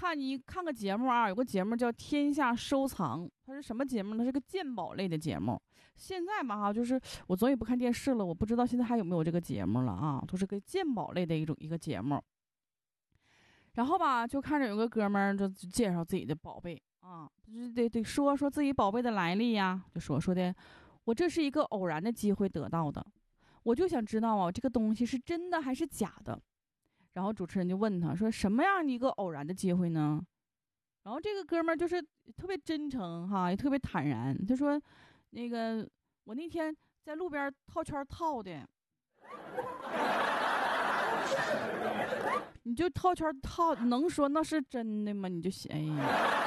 看个节目啊，有个节目叫《天下收藏》，它是什么节目呢？它是个鉴宝类的节目。现在嘛哈，就是我总也不看电视了，我不知道现在还有没有这个节目了啊，都是个鉴宝类的一个节目。然后吧，就看着有个哥们儿就介绍自己的宝贝啊，就是得说自己宝贝的来历呀，就说的，我这是一个偶然的机会得到的，我就想知道啊，这个东西是真的还是假的。然后主持人就问他说：“什么样的一个偶然的机会呢？”然后这个哥们儿就是特别真诚哈，也特别坦然。他说：“那个我那天在路边套圈套的。”你就套圈套，能说那是真的吗？你就哎呀。